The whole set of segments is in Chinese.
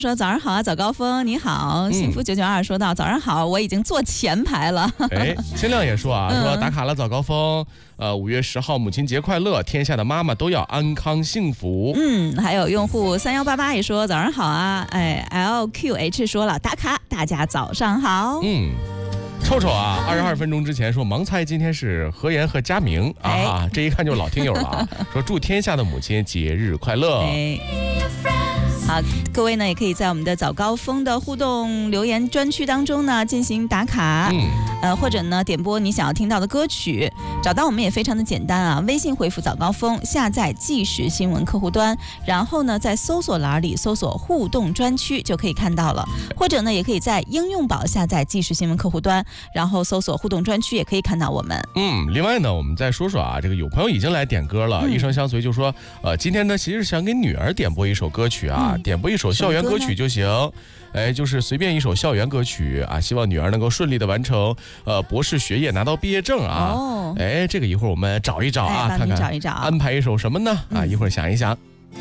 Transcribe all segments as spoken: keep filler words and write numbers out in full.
说早上好啊，早高峰你好，幸福九九二说到、嗯、早上好，我已经坐前排了。 哎，新亮也说啊，嗯、说打卡了早高峰，呃，五月十号母亲节快乐，天下的妈妈都要安康幸福。 嗯，还有用户三幺八八也说早上好啊，哎 ，L Q H 说了打卡，大家早上好。 嗯。臭臭啊，二十二分钟之前说盲猜今天是何言和佳明、哎、啊，这一看就是老听友了啊。说祝天下的母亲节日快乐。 哎好，各位呢也可以在我们的早高峰的互动留言专区当中呢进行打卡，嗯，呃或者呢点播你想要听到的歌曲，找到我们也非常的简单啊，微信回复早高峰，下载即时新闻客户端，然后呢在搜索栏里搜索互动专区就可以看到了，或者呢也可以在应用宝下载即时新闻客户端，然后搜索互动专区也可以看到我们。 嗯，另外呢我们再说说啊，这个有朋友已经来点歌了，嗯、一生相随就说，呃今天呢其实想给女儿点播一首歌曲啊。嗯点播一首校园歌曲就行，哎，就是随便一首校园歌曲啊，希望女儿能够顺利的完成呃博士学业，拿到毕业证啊。哦，哎，这个一会儿我们找一找啊， 哎、 看看找一找安排一首什么呢？啊，一会儿想一想。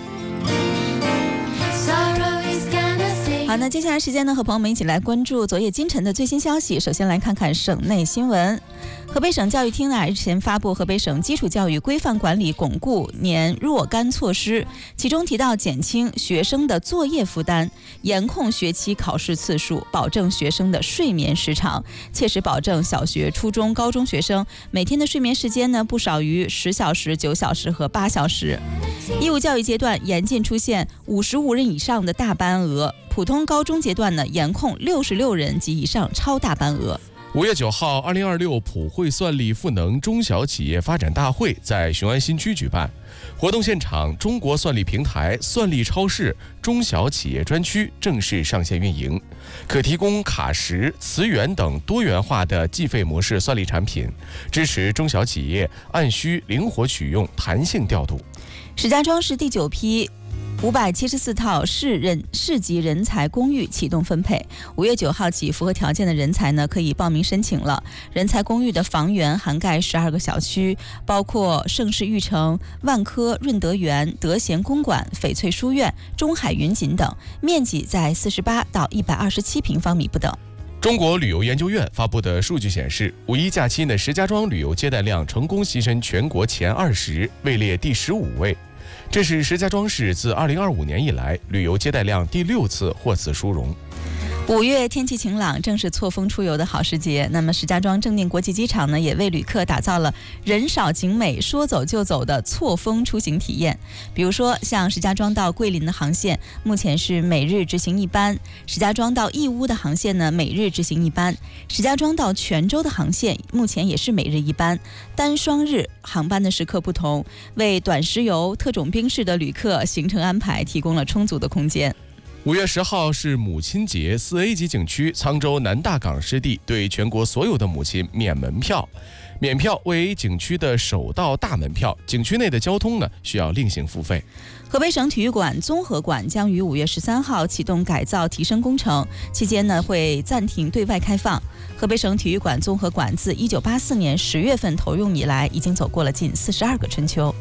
好，那接下来时间呢，和朋友们一起来关注昨夜今晨的最新消息。首先来看看省内新闻。河北省教育厅呢日前发布河北省基础教育规范管理巩固年若干措施，其中提到减轻学生的作业负担，严控学期考试次数，保证学生的睡眠时长，切实保证小学、初中、高中学生每天的睡眠时间呢不少于十小时、九小时和八小时。义务教育阶段严禁出现五十五人以上的大班额，普通高中阶段呢严控六十六人及以上超大班额。 五月九号，二零二六普惠算力赋能中小企业发展大会在雄安新区举办。活动现场，中国算力平台、算力超市中小企业专区正式上线运营，可提供卡什、磁源等多元化的计费模式算力产品，支持中小企业按需灵活取用、弹性调度。 石家庄市第九批五百七十四套市人市级人才公寓启动分配，五月九号起，符合条件的人才呢可以报名申请了。人才公寓的房源涵盖十二个小区，包括盛世育城、万科润德园、德贤公馆、翡翠书院、中海云锦等，面积在四十八到一百二十七平方米不等。 中国旅游研究院发布的数据显示，五一假期呢，石家庄旅游接待量成功跻身全国前二十，位列第十五位。这是石家庄市自二零二五年以来旅游接待量第六次获此殊荣。 五月天气晴朗，正是错峰出游的好时节。那么石家庄正定国际机场呢，也为旅客打造了人少景美、说走就走的错峰出行体验。比如说，像石家庄到桂林的航线，目前是每日执行一班；石家庄到义乌的航线呢，每日执行一班；石家庄到泉州的航线，目前也是每日一班。单双日航班的时刻不同，为短时游、特种兵式的旅客行程安排提供了充足的空间。 五月十号是母亲节，四 A 级景区沧州南大港湿地对全国所有的母亲免门票，免票为景区的首道大门票，景区内的交通呢需要另行付费。 河北省体育馆综合馆将于五月十三号启动改造提升工程，期间呢会暂停对外开放。河北省体育馆综合馆自一九八四年十月份投用以来，已经走过了近四十二个春秋。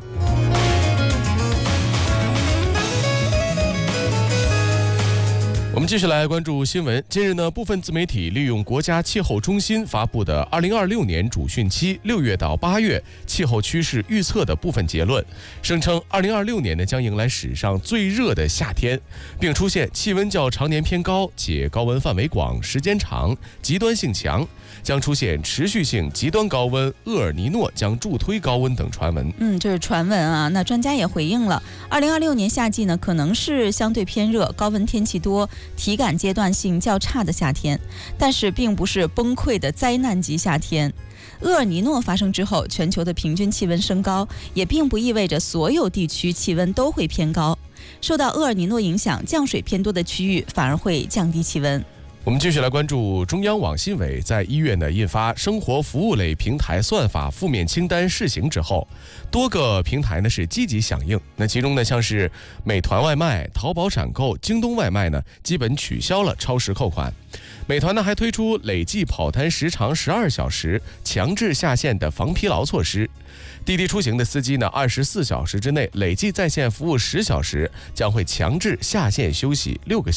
我们继续来关注新闻。近日呢，部分自媒体利用国家气候中心发布的二零二六年主汛期六月到八月气候趋势预测的部分结论，声称二零二六年呢将迎来史上最热的夏天，并出现气温较常年偏高，且高温范围广、时间长、极端性强，将出现持续性极端高温，厄尔尼诺将助推高温等传闻。 嗯，这是传闻啊。那专家也回应了，二零二六年夏季呢可能是相对偏热、高温天气多、体感阶段性较差的夏天，但是并不是崩溃的灾难级夏天。厄尔尼诺发生之后，全球的平均气温升高，也并不意味着所有地区气温都会偏高。受到厄尔尼诺影响，降水偏多的区域反而会降低气温。 我们继续来关注中央网信委在一月呢印发生活服务类平台算法负面清单试行之后，多个平台呢是积极响应。那其中呢，像是美团外卖、淘宝闪购、京东外卖呢，基本取消了超时扣款。美团呢还推出累计跑单时长十二小时强制下线的防疲劳措施。滴滴出行的司机呢，二十四小时之内累计在线服务十小时，将会强制下线休息六个小时。